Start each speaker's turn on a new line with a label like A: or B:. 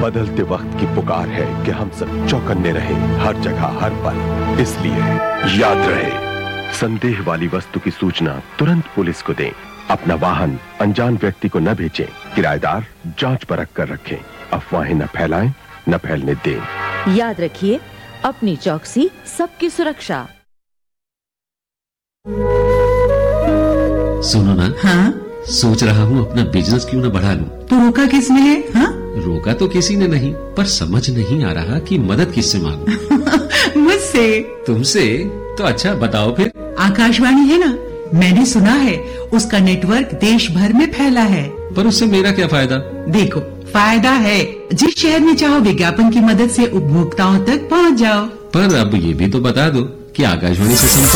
A: बदलते वक्त की पुकार है कि हम सब चौकन्ने रहे, हर जगह हर पल। इसलिए याद रहे, संदेह वाली वस्तु की सूचना तुरंत पुलिस को दें। अपना वाहन अनजान व्यक्ति को न भेजें। किराएदार जांच परख कर रखें। अफवाहें न फैलाएं, न फैलने दें।
B: याद रखिए, अपनी चौकसी सबकी सुरक्षा।
C: सुनो ना।
D: हाँ?
C: सोच रहा हूँ अपना बिजनेस क्यों न बढ़ा लूं।
D: तो रोका किसने है? हाँ?
C: रोका तो किसी ने नहीं, पर समझ नहीं आ रहा कि मदद किससे मांगूं।
D: मुझसे।
C: तुमसे? तो अच्छा बताओ फिर।
D: आकाशवाणी है ना, मैंने सुना है उसका नेटवर्क देश भर में फैला है।
C: पर उससे मेरा क्या फायदा?
D: देखो, फायदा है। जिस शहर में चाहो विज्ञापन की मदद से उपभोक्ताओं तक पहुंच जाओ।
C: पर अब ये भी तो बता दो कि आकाशवाणी से संपर्क